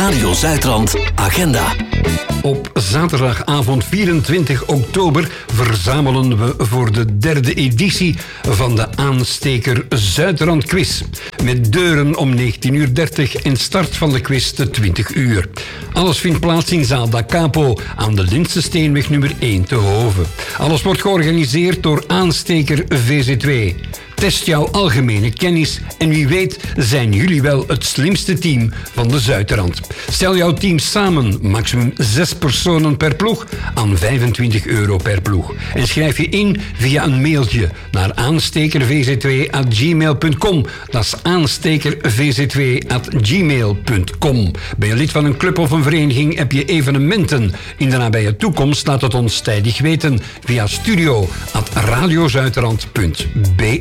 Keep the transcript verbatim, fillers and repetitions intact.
Radio Zuidrand Agenda. Op zaterdagavond vierentwintig oktober verzamelen we voor de derde editie van de Aansteker Zuidrand Quiz. Met deuren om negentien uur dertig en start van de quiz te twintig uur. Alles vindt plaats in zaal Da Capo aan de Lindsesteenweg nummer één te Hoven. Alles wordt georganiseerd door Aansteker V Z W. Test jouw algemene kennis en wie weet zijn jullie wel het slimste team van de Zuidrand. Stel jouw team samen, maximum zes personen per ploeg, aan vijfentwintig euro per ploeg. En schrijf je in via een mailtje naar aanstekervzw at gmail punt com. Dat is aanstekervzw at gmail punt com. Ben je lid van een club of een vereniging, heb je evenementen in de nabije toekomst, laat het ons tijdig weten via studio at radiozuidrand punt b